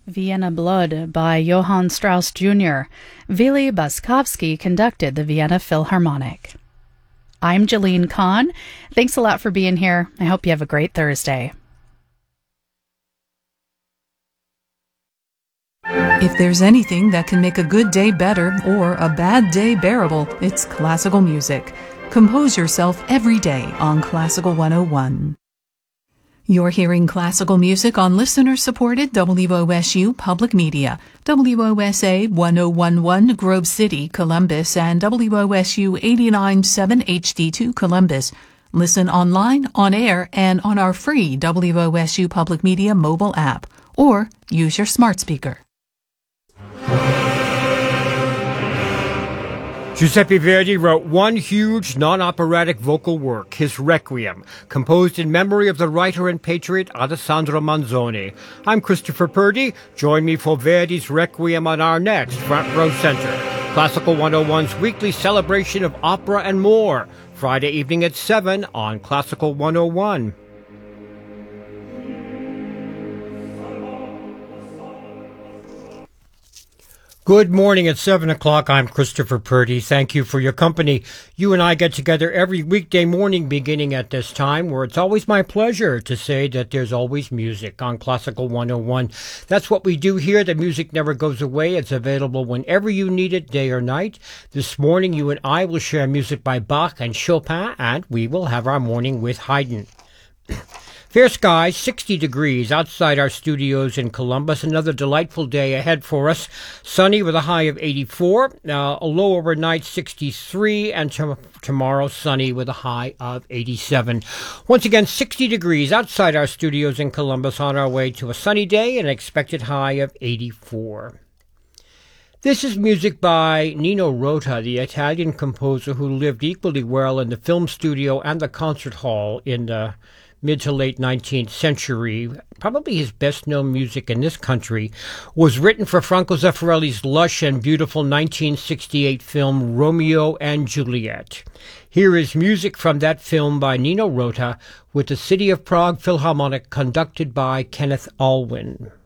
Vienna Blood by Johann Strauss Jr. Vili Boskovsky conducted the Vienna Philharmonic. I'm Jalene Kahn. Thanks a lot for being here. I hope you have a great Thursday. If there's anything that can make a good day better or a bad day bearable, it's classical music. Compose yourself every day on Classical 101. You're hearing classical music on listener-supported WOSU Public Media, WOSA 1011 Grove City, Columbus, and WOSU 89.7 HD2 Columbus. Listen online, on air, and on our free WOSU Public Media mobile app, or use your smart speaker. Giuseppe Verdi wrote one huge non-operatic vocal work, his Requiem, composed in memory of the writer and patriot Alessandro Manzoni. I'm Christopher Purdy. Join me for Verdi's Requiem on our next Front Row Center, Classical 101's weekly celebration of opera and more, Friday evening at 7 on Classical 101. Good morning at 7 o'clock. I'm Christopher Purdy. Thank you for your company. You and I get together every weekday morning beginning at this time, where it's always my pleasure to say that there's always music on Classical 101. That's what we do here. The music never goes away. It's available whenever you need it, day or night. This morning, you and I will share music by Bach and Chopin, and we will have our morning with Haydn. Fair skies, 60 degrees outside our studios in Columbus. Another delightful day ahead for us. Sunny with a high of 84, a low overnight 63, and tomorrow sunny with a high of 87. Once again, 60 degrees outside our studios in Columbus, on our way to a sunny day and an expected high of 84. This is music by Nino Rota, the Italian composer who lived equally well in the film studio and the concert hall in the mid to late 19th century. Probably his best-known music in this country was written for Franco Zeffirelli's lush and beautiful 1968 film Romeo and Juliet. Here is music from that film by Nino Rota with the City of Prague Philharmonic, conducted by Kenneth Alwyn.